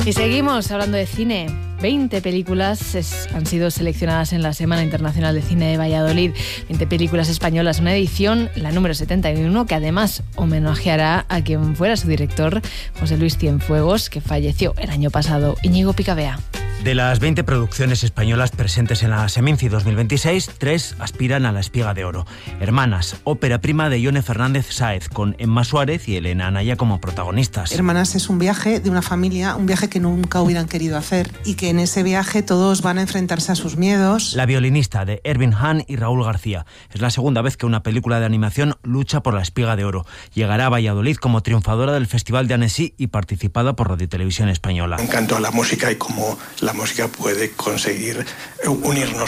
Y seguimos hablando de cine. 20 películas han sido seleccionadas en la Semana Internacional de Cine de Valladolid. 20 películas españolas, una edición, la número 71, que además homenajeará a quien fuera su director, José Luis Cienfuegos, que falleció el año pasado. Íñigo Picabea. De las 20 producciones españolas presentes en la Seminci 2026, 3 aspiran a la Espiga de Oro. Hermanas, ópera prima de Ione Fernández Sáez, con Emma Suárez y Elena Anaya como protagonistas. Hermanas es un viaje de una familia, un viaje que nunca hubieran querido hacer, y que en ese viaje todos van a enfrentarse a sus miedos. La violinista, de Ervin Hahn y Raúl García. Es la segunda vez que una película de animación lucha por la Espiga de Oro. Llegará a Valladolid como triunfadora del Festival de Annecy y participada por Radio Televisión Española. Me encantó la música y cómo la música puede conseguir unirnos